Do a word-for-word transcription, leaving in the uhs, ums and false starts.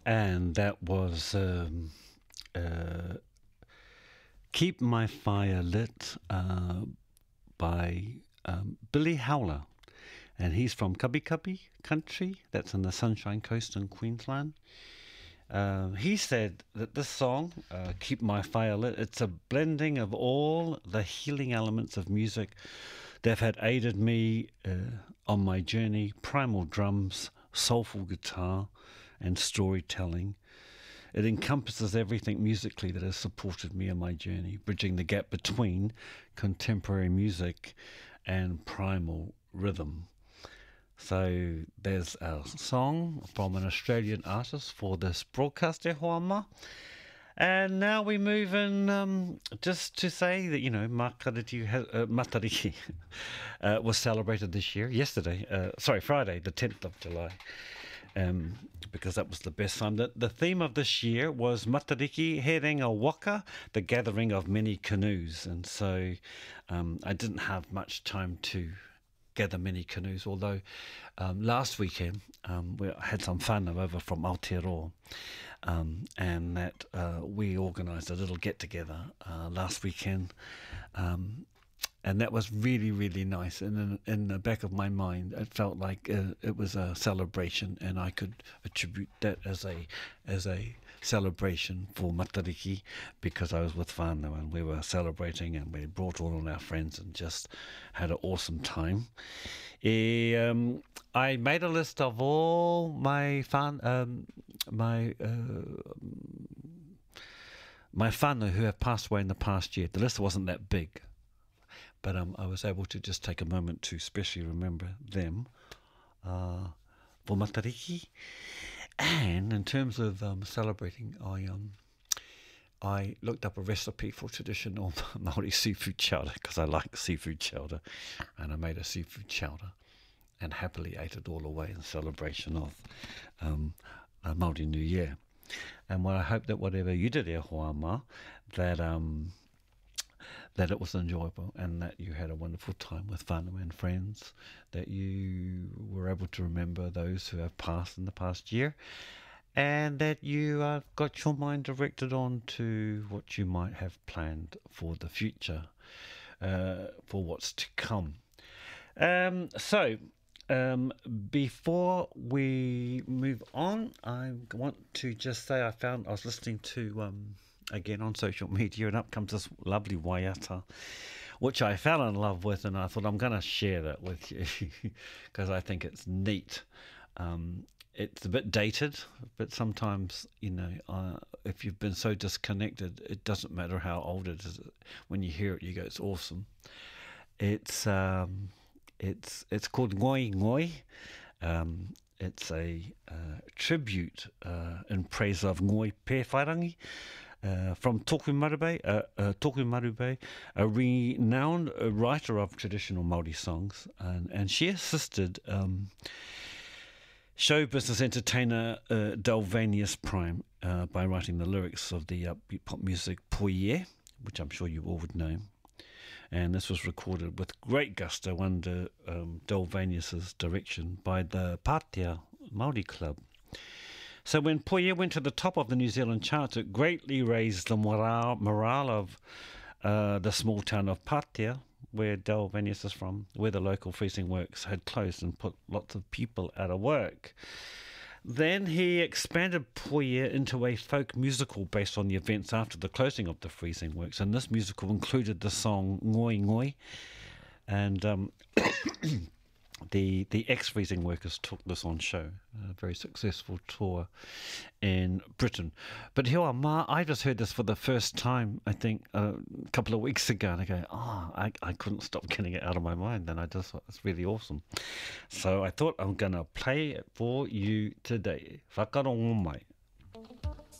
And that was um, uh, Keep My Fire Lit uh, by um, Billy Howler. And he's from Cubby Cubby country, that's in the Sunshine Coast in Queensland. Uh, he said that this song, uh, Keep My Fire Lit, it's a blending of all the healing elements of music that have aided me uh, on my journey: primal drums, soulful guitar, and storytelling. It encompasses everything musically that has supported me on my journey, bridging the gap between contemporary music and primal rhythm. So there's a song from an Australian artist for this broadcast, e hoama. And now we move in um, just to say that, you know, Matariki, uh, Matariki uh, was celebrated this year, yesterday, uh, sorry, Friday, the tenth of July, um, because that was the best time. The, the theme of this year was Matariki, Herenga Waka, the gathering of many canoes. And so um, I didn't have much time to gather many canoes, although um, last weekend um, we had some whānau over from Aotearoa, um, and that uh, we organised a little get-together uh, last weekend, um, and that was really, really nice. And in, in the back of my mind, it felt like uh, it was a celebration, and I could attribute that as a as a celebration for Matariki, because I was with whānau and we were celebrating, and we brought all of our friends and just had an awesome time. E, um, I made a list of all my whan, um, my uh, my whānau who have passed away in the past year. The list wasn't that big, but um, I was able to just take a moment to especially remember them uh, for Matariki. And in terms of um, celebrating, I um, I looked up a recipe for traditional Māori seafood chowder, because I like seafood chowder, and I made a seafood chowder and happily ate it all away in celebration of um, a Māori New Year. And well, I hope that whatever you did, e hoama, that um, that it was enjoyable, and that you had a wonderful time with whānau and friends, that you were able to remember those who have passed in the past year, and that you uh, got your mind directed on to what you might have planned for the future, uh, for what's to come. Um, so, um, before we move on, I want to just say I found, I was listening to... Um, again on social media, and up comes this lovely waiata, which I fell in love with, and I thought I'm going to share that with you because I think it's neat. Um, it's a bit dated, but sometimes, you know, uh, if you've been so disconnected, it doesn't matter how old it is. When you hear it, you go, it's awesome. It's um, it's it's called Ngoi Ngoi. Um, it's a uh, tribute uh, in praise of Ngoi Pēwhairangi, Uh, from Tōku Marube, uh, uh, Tōku Marube, a renowned uh, writer of traditional Māori songs, and, and she assisted um, show business entertainer uh, Delvanius Prime uh, by writing the lyrics of the upbeat pop music Poie, which I'm sure you all would know. And this was recorded with great gusto under um, Delvanius's direction by the Pātea Māori Club. So when Poie went to the top of the New Zealand charts, it greatly raised the morale, morale of uh, the small town of Pātea, where Delvanius is from, where the local freezing works had closed and put lots of people out of work. Then he expanded Poie into a folk musical based on the events after the closing of the freezing works, and this musical included the song Ngoi Ngoi, and um, The the ex-freezing workers took this on show, a very successful tour in Britain. But here, Ma, I just heard this for the first time, I think, uh, a couple of weeks ago, and I go, oh, I, I couldn't stop getting it out of my mind, and I just thought it's really awesome. So I thought I'm going to play it for you today. Whakarongo mai.